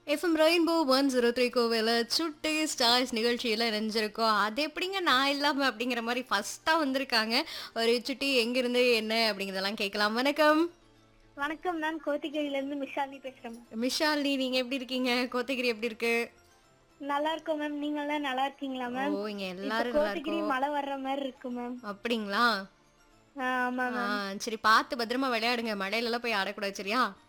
FM rainbow 103 கோவில சுட்டி stars நிகழ்ச்சியில இணைஞ்சிருக்கோம். அது எப்படிங்க நான் இல்லாம அப்படிங்கிற மாரி ஃபர்ஸ்ட்டா வந்திருக்காங்க. ஒரு சுட்டி எங்கிருந்து என்ன அப்படிங்கிறதெல்லாம் கேட்கலாம். வணக்கம். வணக்கம். நான் கோத்தகிரியிலேருந்து மிஷாலினி பேசுறேன் மேம். மிஷாலினி நீங்க எப்படி இருக்கீங்க? கோத்தகிரி எப்படி இருக்கு? நல்லா இருக்கோம் மேம். நீங்கலாம் நல்லா இருக்கீங்களா ஓ! மேம்? இங்க இப்ப எல்லாரும் நல்லா கோத்தகிரி இருக்கோம். மழை வர்ற மாரி இருக்கு மேம். அப்படிங்களா? ஆமா ஆ மேம். சரி பார்த்து பத்திரமா விளையாடுங்க. மழையிலலாம் போய் ஆடக்கூடாது சரியா?